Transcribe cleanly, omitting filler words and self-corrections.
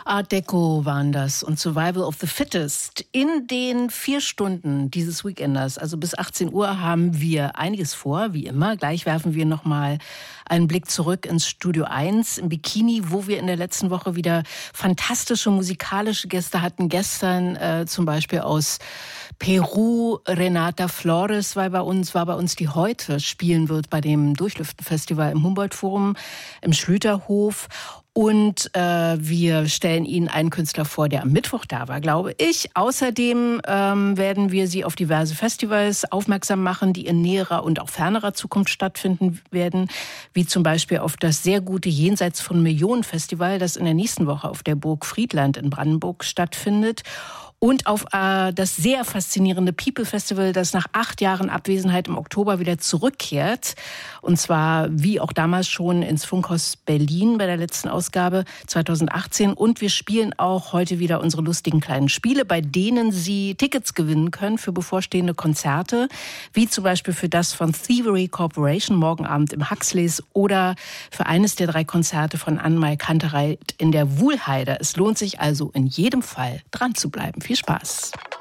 Art Deco waren das und Survival of the Fittest. In den 4 Stunden dieses Weekenders, also bis 18 Uhr, haben wir einiges vor, wie immer. Gleich werfen wir nochmal einen Blick zurück ins Studio 1 im Bikini, wo wir in der letzten Woche wieder fantastische musikalische Gäste hatten. Gestern zum Beispiel aus Peru Renata Flores war bei uns, die heute spielen wird bei dem Durchlüften-Festival im Humboldt-Forum im Schlüterhof. Und wir stellen Ihnen einen Künstler vor, der am Mittwoch da war, glaube ich. Außerdem werden wir Sie auf diverse Festivals aufmerksam machen, die in näherer und auch fernerer Zukunft stattfinden werden. Wie zum Beispiel auf das sehr gute Jenseits von Millionen Festival, das in der nächsten Woche auf der Burg Friedland in Brandenburg stattfindet. Und auf das sehr faszinierende People Festival, das nach 8 Jahren Abwesenheit im Oktober wieder zurückkehrt. Und zwar, wie auch damals schon, ins Funkhaus Berlin bei der letzten Ausgabe 2018. Und wir spielen auch heute wieder unsere lustigen kleinen Spiele, bei denen Sie Tickets gewinnen können für bevorstehende Konzerte. Wie zum Beispiel für das von Thievery Corporation morgen Abend im Huxleys oder für eines der 3 Konzerte von Anne-Mai Kantereit in der Wuhlheide. Es lohnt sich also in jedem Fall, dran zu bleiben. Viel Spaß.